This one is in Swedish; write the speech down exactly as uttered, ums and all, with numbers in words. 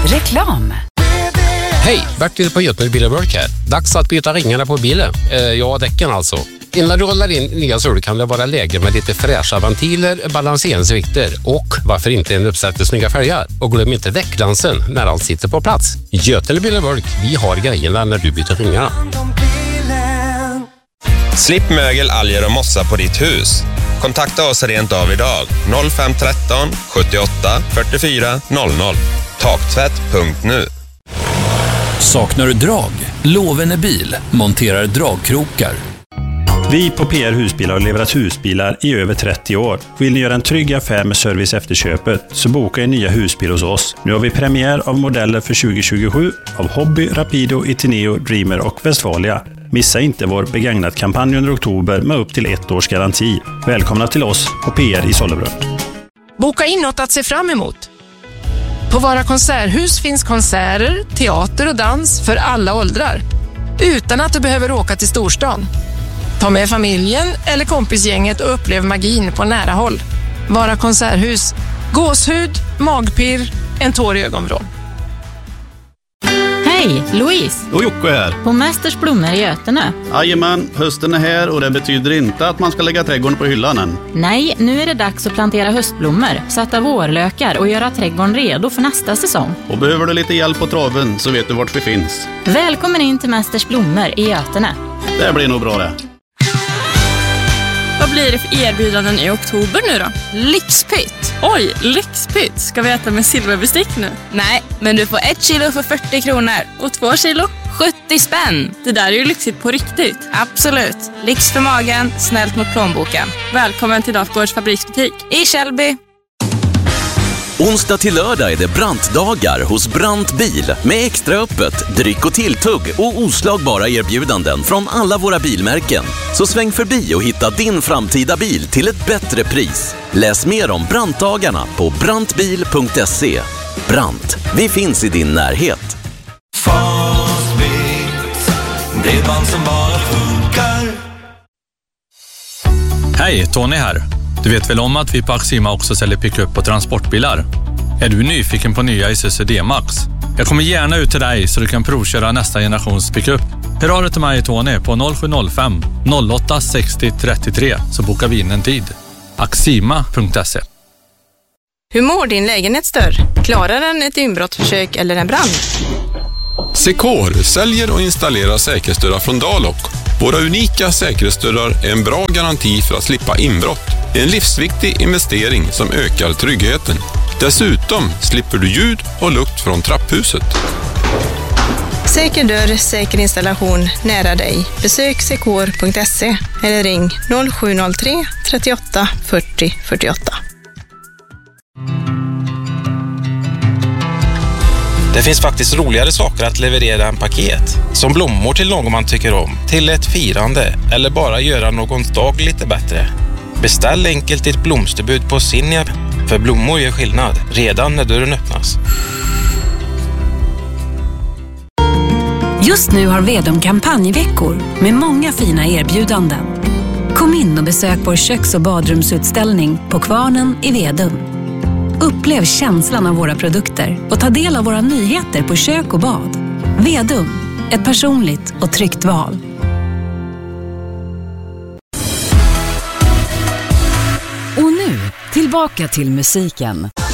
Reklam. Hej, Bertil på Göteborg Billerburk här. Dags att byta ringarna på bilen. Eh, ja, däcken alltså. Innan du håller in nya så kan det vara läge med lite fräscha ventiler, balanseringsvikter och varför inte en uppsättning snygga fälgar. Och glöm inte däckglansen när allt sitter på plats. Göteborg Billerburk, vi har grejerna när du byter ringarna. Slipp mögel, alger och mossa på ditt hus. Kontakta oss rent av idag. noll fem ett tre sjuttioåtta fyrtiofyra noll noll. Taktvätt punkt nu. Saknar du drag? Lovene bil monterar dragkrokar. Vi på P R Husbilar har levererat husbilar i över trettio år. Vill ni göra en trygg affär med service efter köpet så boka en nya husbil hos oss. Nu har vi premiär av modeller för tjugo tjugosju av Hobby, Rapido, Itineo, Dreamer och Westfalia. Missa inte vår begagnat kampanj under oktober med upp till ett års garanti. Välkomna till oss på P R i Sollebrunn. Boka in något att se fram emot. På Vara konserthus finns konserter, teater och dans för alla åldrar. Utan att du behöver åka till storstan. Ta med familjen eller kompisgänget och upplev magin på nära håll. Vara konserthus. Gåshud, magpirr, en tår i ögonvrån. Hej, Louise. Och Jocke här. På Mästers blommor i Götene. Jajamän, hösten är här och det betyder inte att man ska lägga trädgården på hyllan än. Nej, nu är det dags att plantera höstblommor, sätta vårlökar och göra trädgården redo för nästa säsong. Och behöver du lite hjälp på traven så vet du vart vi finns. Välkommen in till Mästers blommor i Götene. Det blir nog bra det. Vad blir det för erbjudanden i oktober nu då? Lyxpytt. Oj, lyxpytt. Ska vi äta med silverbestick nu? Nej, men du får ett kilo för fyrtio kronor. Och två kilo? sjuttio spänn. Det där är ju lyxigt på riktigt. Absolut. Lyx för magen, snällt mot plånboken. Välkommen till Dafgårds fabriksbutik i Källby. Onsdag till lördag är det Brantdagar hos Brant Bil med extra öppet, dryck och tilltugg och oslagbara erbjudanden från alla våra bilmärken. Så sväng förbi och hitta din framtida bil till ett bättre pris. Läs mer om Brantdagarna på brantbil punkt se. Brant, vi finns i din närhet. Fastbit, bredband som bara funkar. Hej, Tony här. Du vet väl om att vi på Axima också säljer pick-up och transportbilar? Är du nyfiken på nya Isuzu D-Max? Jag kommer gärna ut till dig så du kan provköra nästa generations pick-up. Hör av dig till mig, Tony, på noll sju noll fem noll åtta sextio trettiotre så bokar vi in en tid. Axima punkt se. Hur mår din lägenhetsdörr? Klarar den ett inbrottsförsök eller en brand? Secor säljer och installerar säkerhetsdörrar från Dalok. Våra unika säkerhetsdörrar är en bra garanti för att slippa inbrott. Det är en livsviktig investering som ökar tryggheten. Dessutom slipper du ljud och lukt från trapphuset. Säker dörr, säker installation nära dig. Besök secor punkt se eller ring noll sju noll tre trettioåtta fyrtio fyrtioåtta. Det finns faktiskt roligare saker att leverera än paket. Som blommor till någon man tycker om, till ett firande eller bara göra någons dag lite bättre. Beställ enkelt ditt blomsterbud på Sinja, för blommor gör skillnad redan när dörren öppnas. Just nu har Vedum kampanjveckor med många fina erbjudanden. Kom in och besök vår köks- och badrumsutställning på Kvarnen i Vedum. Upplev känslan av våra produkter och ta del av våra nyheter på kök och bad. Vedum, ett personligt och tryggt val. Och nu, tillbaka till musiken.